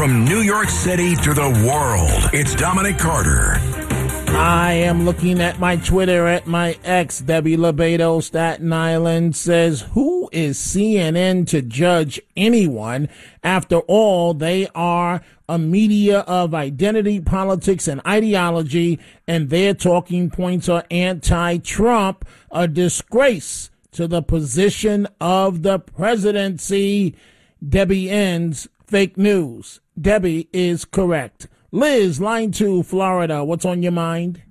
From New York City to the world, it's Dominic Carter. I am looking at my Twitter, at my ex, Debbie Lobato, Staten Island, says, who is CNN to judge anyone? After all, they are a media of identity, politics, and ideology, and their talking points are anti-Trump, a disgrace to the position of the presidency. Debbie ends fake news. Debbie is correct. Liz, line 2, Florida. What's on your mind?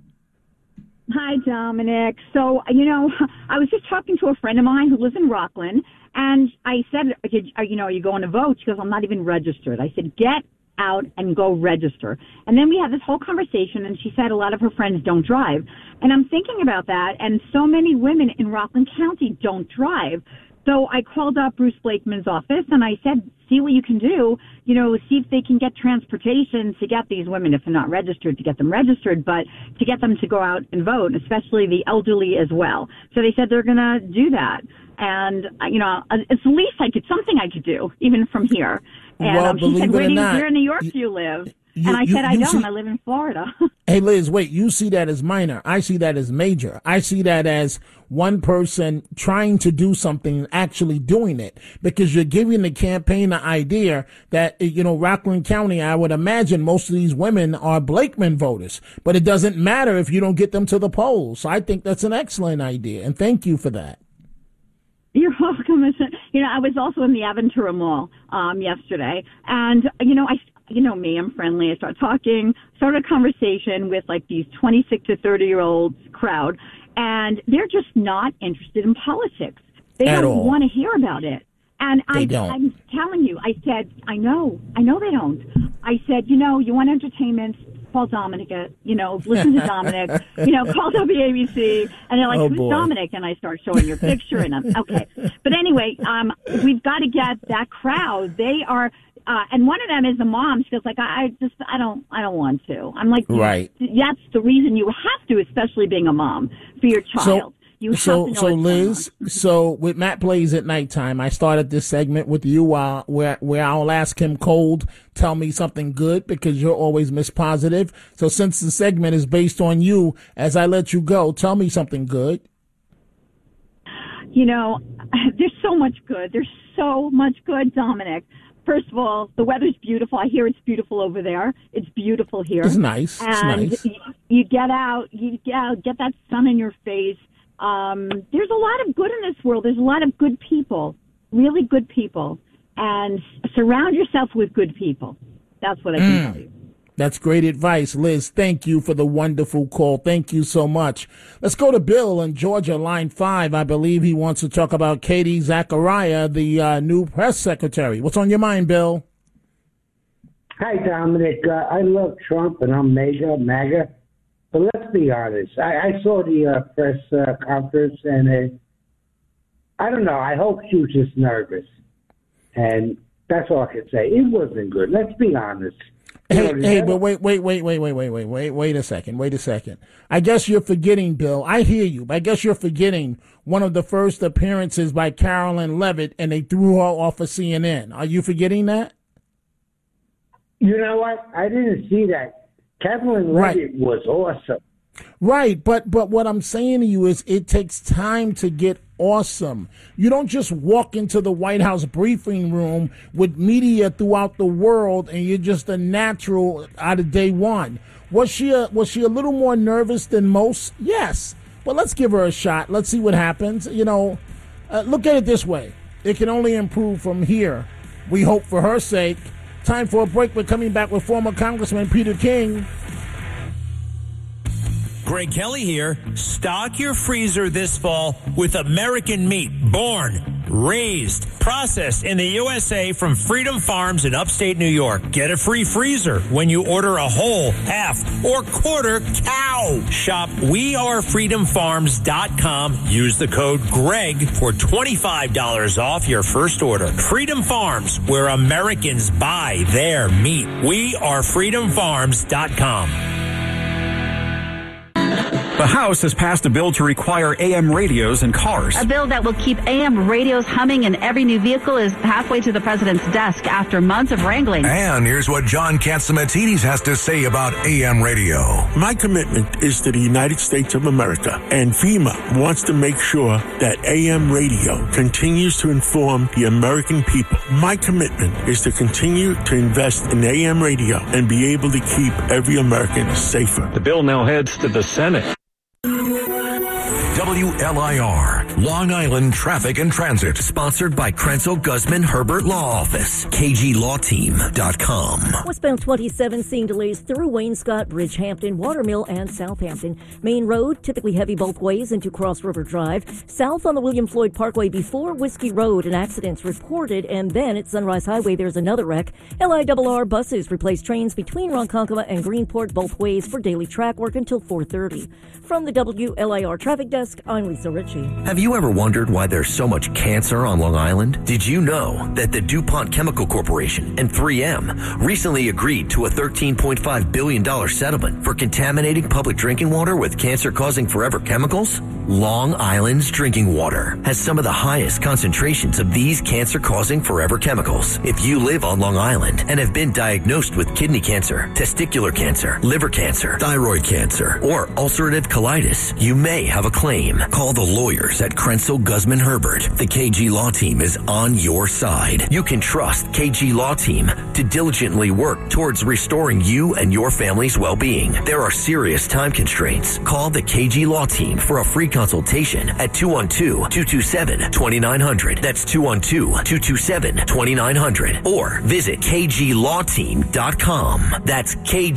Hi, Dominic. So, I was just talking to a friend of mine who lives in Rockland, and I said, are you going to vote? She goes, I'm not even registered. I said, get out and go register. And then we had this whole conversation, and she said a lot of her friends don't drive. And I'm thinking about that, and so many women in Rockland County don't drive. So I called up Bruce Blakeman's office, and I said, see what you can do, see if they can get transportation to get these women, if they're not registered, to get them registered, but to get them to go out and vote, especially the elderly as well. So they said they're going to do that. And, it's the least something I could do, even from here. And well, she said, where in New York you, do you live? And I said, I don't. I live in Florida. Hey, Liz, wait, you see that as minor. I see that as major. I see that as one person trying to do something and actually doing it, because you're giving the campaign the idea that, Rockland County, I would imagine most of these women are Blakeman voters, but it doesn't matter if you don't get them to the polls. So I think that's an excellent idea, and thank you for that. You're welcome. I was also in the Aventura Mall yesterday, and, me, I'm friendly. I started a conversation with these 26 to 30-year-olds crowd, and they're just not interested in politics. They don't want to hear about it. And I'm telling you, I said, I know they don't. I said, you want entertainment, call Dominic, listen to Dominic, call WABC. And they're like, who's Dominic? And I start showing your picture, and I'm, okay. But anyway, we've got to get that crowd. They are, and one of them is a mom. She goes I don't want to. I'm like, right. That's the reason you have to, especially being a mom, for your child. So Liz, with Matt Plays at Nighttime, I started this segment with you where I'll ask him cold, tell me something good, because you're always Miss Positive. So since the segment is based on you, as I let you go, tell me something good. There's so much good. There's so much good, Dominic. First of all, the weather's beautiful. I hear it's beautiful over there. It's beautiful here. It's nice. And you get out, get that sun in your face. There's a lot of good in this world. There's a lot of good people, really good people, and surround yourself with good people. That's what I can tell you. That's great advice, Liz. Thank you for the wonderful call. Thank you so much. Let's go to Bill in Georgia, line 5. I believe he wants to talk about Katie Zachariah, the new press secretary. What's on your mind, Bill? Hi, Dominic. I love Trump, and I'm MAGA. But let's be honest. I saw the press conference, and I don't know. I hope she was just nervous. And that's all I can say. It wasn't good. Let's be honest. But wait a second. I guess you're forgetting, Bill. I hear you, but I guess you're forgetting one of the first appearances by Carolyn Levitt, and they threw her off of CNN. Are you forgetting that? You know what? I didn't see that. Carolyn Levitt was awesome. Right, but what I'm saying to you is it takes time to get awesome. You don't just walk into the White House briefing room with media throughout the world and you're just a natural out of day one. Was she a little more nervous than most? Yes. But let's give her a shot. Let's see what happens. Look at it this way. It can only improve from here. We hope for her sake. Time for a break. We're coming back with former Congressman Peter King. Greg Kelly here. Stock your freezer this fall with American meat, born, raised, processed in the USA from Freedom Farms in upstate New York. Get a free freezer when you order a whole, half, or quarter cow. Shop wearefreedomfarms.com. Use the code GREG for $25 off your first order. Freedom Farms, where Americans buy their meat. Wearefreedomfarms.com. The House has passed a bill to require AM radios in cars. A bill that will keep AM radios humming in every new vehicle is halfway to the president's desk after months of wrangling. And here's what John Catsimatidis has to say about AM radio. My commitment is to the United States of America, and FEMA wants to make sure that AM radio continues to inform the American people. My commitment is to continue to invest in AM radio and be able to keep every American safer. The bill now heads to the Senate. WLIR, Long Island Traffic and Transit. Sponsored by Krenzel Guzman Herbert Law Office. KGLawTeam.com. Westbound 27 seeing delays through Wayne-Scott, Bridgehampton, Watermill, and Southampton. Main Road, typically heavy both ways into Cross River Drive. South on the William Floyd Parkway before Whiskey Road, an accident's reported. And then at Sunrise Highway, there's another wreck. LIRR buses replace trains between Ronkonkoma and Greenport both ways for daily track work until 4:30. From the WLIR Traffic Desk, I'm Lisa Ritchie. Have you ever wondered why there's so much cancer on Long Island? Did you know that the DuPont Chemical Corporation and 3M recently agreed to a $13.5 billion settlement for contaminating public drinking water with cancer-causing forever chemicals? Long Island's drinking water has some of the highest concentrations of these cancer-causing forever chemicals. If you live on Long Island and have been diagnosed with kidney cancer, testicular cancer, liver cancer, thyroid cancer, or ulcerative colitis, you may have a claim. Call the lawyers at Krenzel Guzman Herbert. The KG Law Team is on your side. You can trust KG Law Team to diligently work towards restoring you and your family's well-being. There are serious time constraints. Call the KG Law Team for a free consultation at 212-227-2900. That's 212-227-2900. Or visit KGLawTeam.com. That's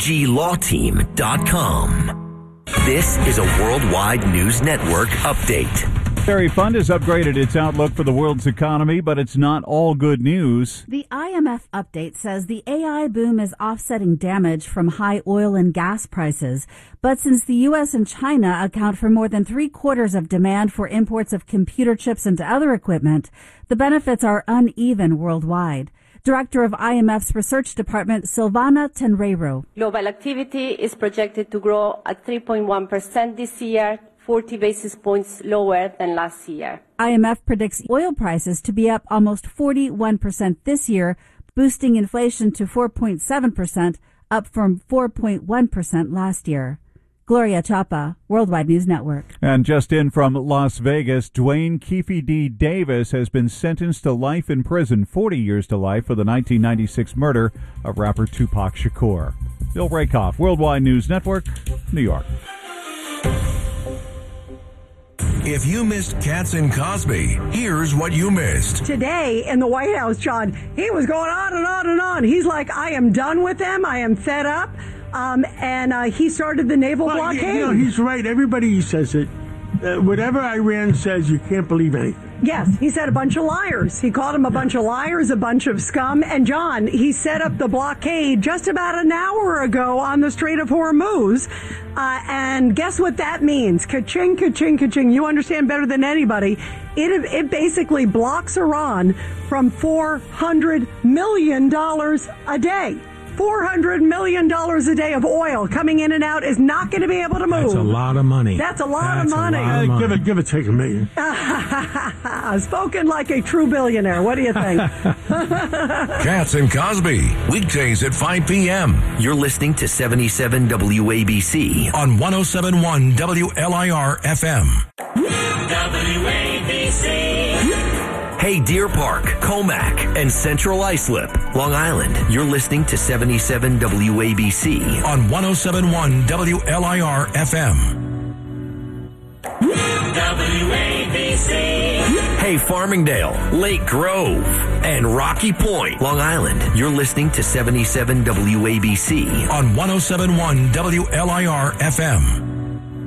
KGLawTeam.com. This is a Worldwide News Network update. Ferry Fund has upgraded its outlook for the world's economy, but it's not all good news. The IMF update says the AI boom is offsetting damage from high oil and gas prices. But since the U.S. and China account for more than 3/4 of demand for imports of computer chips and other equipment, the benefits are uneven worldwide. Director of IMF's research department, Silvana Tenreiro. Global activity is projected to grow at 3.1% this year, 40 basis points lower than last year. IMF predicts oil prices to be up almost 41% this year, boosting inflation to 4.7%, up from 4.1% last year. Gloria Chapa, Worldwide News Network. And just in from Las Vegas, Dwayne Keefe D. Davis has been sentenced to life in prison, 40 years to life, for the 1996 murder of rapper Tupac Shakur. Bill Rakoff, Worldwide News Network, New York. If you missed Katz and Cosby, here's what you missed. Today in the White House, John, he was going on and on and on. He's like, I am done with them. I am fed up. And he started the naval blockade. You know, he's right. Everybody says it. Whatever Iran says, you can't believe anything. Yes, he said a bunch of liars. He called them a bunch of liars, a bunch of scum. And John, he set up the blockade just about an hour ago on the Strait of Hormuz. And guess what that means? Ka-ching, ka-ching, ka-ching. You understand better than anybody. It basically blocks Iran from $400 million a day. $400 million a day of oil coming in and out is not going to be able to move. That's a lot of money. That's a lot of money. Give it, take $1 million. Spoken like a true billionaire. What do you think? Katz and Cosby, weekdays at 5 p.m. You're listening to 77 WABC on 107.1 WLIR FM. WABC. Hey, Deer Park, Comac, and Central Islip, Long Island. You're listening to 77 WABC on 107.1 WLIR FM. WABC. Hey, Farmingdale, Lake Grove, and Rocky Point, Long Island. You're listening to 77 WABC on 107.1 WLIR FM.